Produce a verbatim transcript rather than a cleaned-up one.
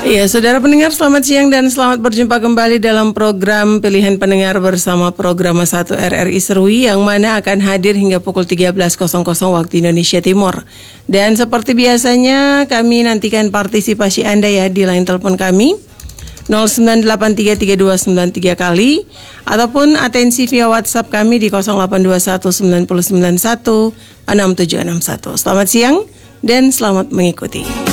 Iya, saudara pendengar, selamat siang dan selamat berjumpa kembali dalam program Pilihan Pendengar bersama Program satu R R I Serui yang mana akan hadir hingga pukul tiga belas waktu Indonesia Timur. Dan seperti biasanya kami nantikan partisipasi Anda ya di line telepon kami nol sembilan delapan tiga tiga dua sembilan tiga kali ataupun atensi via WhatsApp kami di nol delapan dua satu sembilan sembilan satu enam tujuh enam satu. Selamat siang dan selamat mengikuti.